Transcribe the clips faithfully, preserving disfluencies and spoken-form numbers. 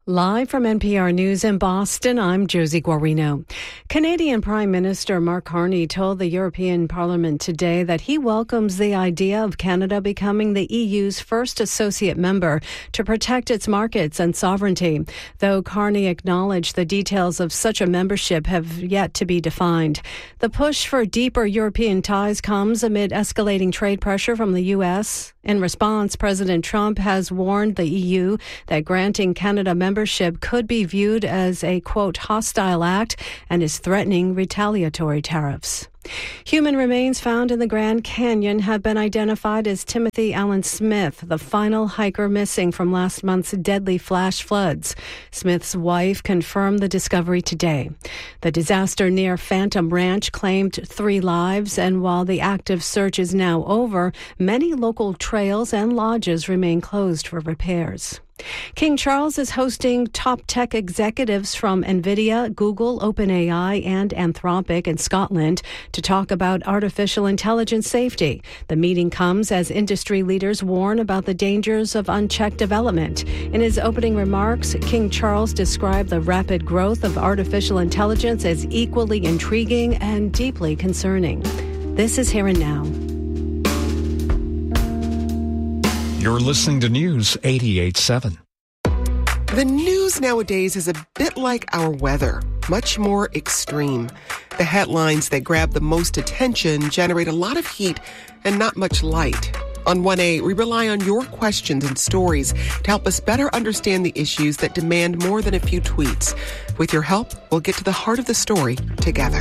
Live from N P R News in Boston, I'm Josie Guarino. Canadian Prime Minister Mark Carney told the European Parliament today that he welcomes the idea of Canada becoming the E U's first associate member to protect its markets and sovereignty, though Carney acknowledged the details of such a membership have yet to be defined. The push for deeper European ties comes amid escalating trade pressure from the U S. In response, President Trump has warned the E U that granting Canada membership could be viewed as a, quote, hostile act and is threatening retaliatory tariffs. Human remains found in the Grand Canyon have been identified as Timothy Allen Smith, the final hiker missing from last month's deadly flash floods. Smith's wife confirmed the discovery today. The disaster near Phantom Ranch claimed three lives, and while the active search is now over, many local trails and lodges remain closed for repairs. King Charles is hosting top tech executives from NVIDIA, Google, OpenAI, and Anthropic in Scotland to talk about artificial intelligence safety. The meeting comes as industry leaders warn about the dangers of unchecked development. In his opening remarks, King Charles described the rapid growth of artificial intelligence as equally intriguing and deeply concerning. This is Here and Now. You're listening to News eighty-eight point seven. The news nowadays is a bit like our weather, much more extreme. The headlines that grab the most attention generate a lot of heat and not much light. On one A, we rely on your questions and stories to help us better understand the issues that demand more than a few tweets. With your help, we'll get to the heart of the story together.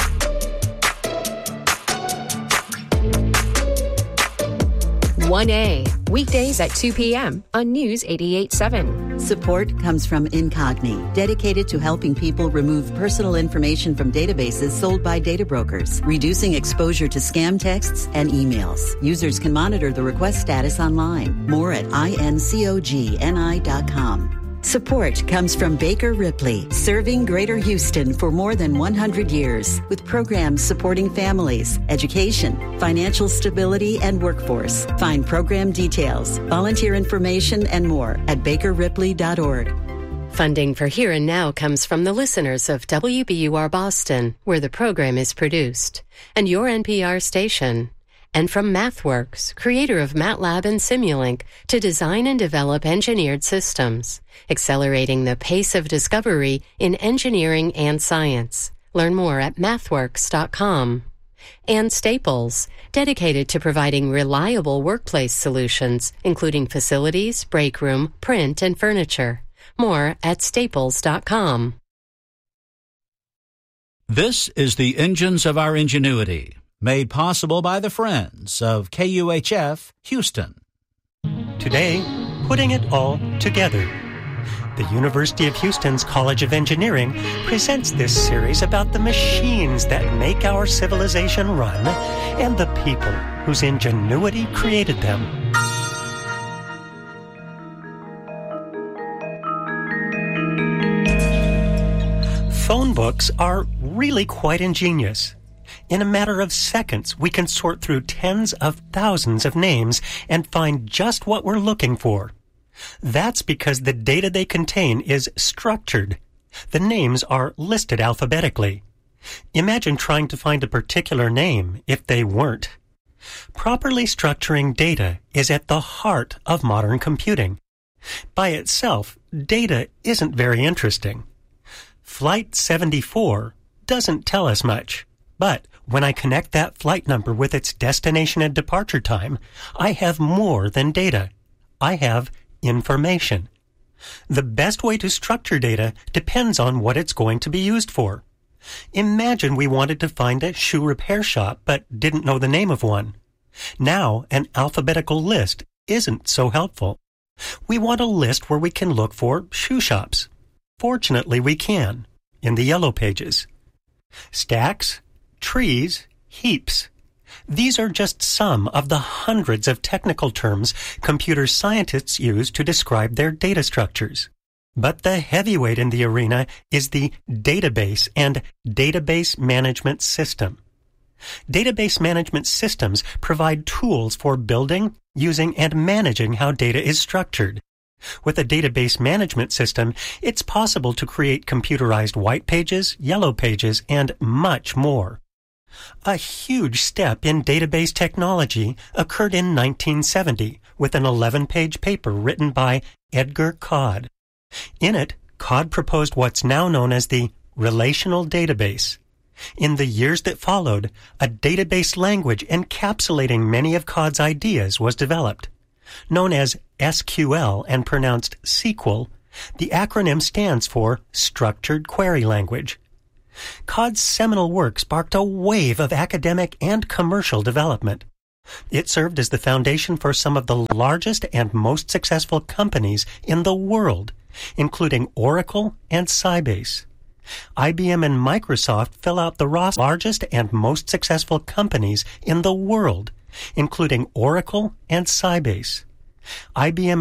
one A, weekdays at two p.m. on News eighty-eight point seven. Support comes from Incogni, dedicated to helping people remove personal information from databases sold by data brokers, reducing exposure to scam texts and emails. Users can monitor the request status online. More at incogni dot com. Support comes from Baker Ripley, serving Greater Houston for more than one hundred years, with programs supporting families, education, financial stability, and workforce. Find program details, volunteer information, and more at baker ripley dot org. Funding for Here and Now comes from the listeners of W B U R Boston, where the program is produced, and your N P R station. And from MathWorks, creator of MATLAB and Simulink, to design and develop engineered systems, accelerating the pace of discovery in engineering and science. Learn more at mathworks dot com. And Staples, dedicated to providing reliable workplace solutions, including facilities, break room, print, and furniture. More at staples dot com. This is the Engines of Our Ingenuity, made possible by the friends of K U H F Houston. Today, putting it all together. The University of Houston's College of Engineering presents this series about the machines that make our civilization run and the people whose ingenuity created them. Phone books are really quite ingenious. In a matter of seconds, we can sort through tens of thousands of names and find just what we're looking for. That's because the data they contain is structured. The names are listed alphabetically. Imagine trying to find a particular name if they weren't. Properly structuring data is at the heart of modern computing. By itself, data isn't very interesting. Flight seventy-four doesn't tell us much. But when I connect that flight number with its destination and departure time, I have more than data. I have information. The best way to structure data depends on what it's going to be used for. Imagine we wanted to find a shoe repair shop but didn't know the name of one. Now, an alphabetical list isn't so helpful. We want a list where we can look for shoe shops. Fortunately, we can, in the yellow pages. Stacks, trees, heaps. These are just some of the hundreds of technical terms computer scientists use to describe their data structures. But the heavyweight in the arena is the database and database management system. Database management systems provide tools for building, using, and managing how data is structured. With a database management system, it's possible to create computerized white pages, yellow pages, and much more. A huge step in database technology occurred in nineteen seventy with an eleven-page paper written by Edgar Codd. In it, Codd proposed what's now known as the relational database. In the years that followed, a database language encapsulating many of Codd's ideas was developed. Known as S Q L and pronounced S Q L, the acronym stands for Structured Query Language. Codd's seminal work sparked a wave of academic and commercial development. It served as the foundation for some of the largest and most successful companies in the world, including Oracle and Sybase. I B M and Microsoft fill out the roster of largest and most successful companies in the world, including Oracle and Sybase. I B M